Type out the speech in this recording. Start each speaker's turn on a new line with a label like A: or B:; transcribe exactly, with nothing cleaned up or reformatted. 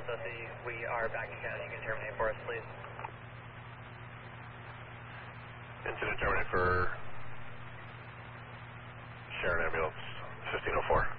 A: Dusty, we are back in Canada. You can terminate for us, please.
B: Incident terminate for Sharon Ambulance, fifteen oh four.